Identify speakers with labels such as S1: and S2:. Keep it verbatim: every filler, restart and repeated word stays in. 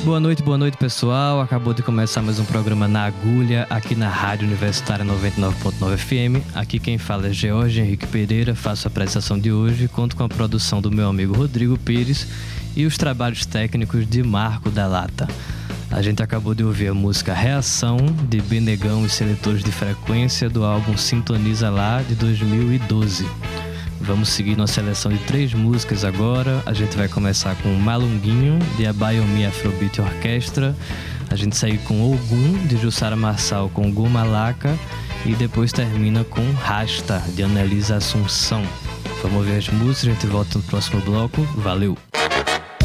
S1: Boa noite, boa noite, pessoal. Acabou de começar mais um programa Na Agulha, aqui na Rádio Universitária noventa e nove ponto nove F M. Aqui quem fala é George Henrique Pereira, faço a apresentação de hoje, conto com a produção do meu amigo Rodrigo Pires e os trabalhos técnicos de Marco da Lata. A gente acabou de ouvir a música Reação, de Benegão e Seletores de Frequência, do álbum Sintoniza Lá, de dois mil e doze. Vamos seguir uma seleção de três músicas agora. A gente vai começar com Malunguinho, de Abayomi Afrobeat Orquestra. A gente segue com Ogum, de Jussara Marçal, com Gumalaca. E depois termina com Rasta, de Anelisa Assunção. Vamos ouvir as músicas, a gente volta no próximo bloco. Valeu!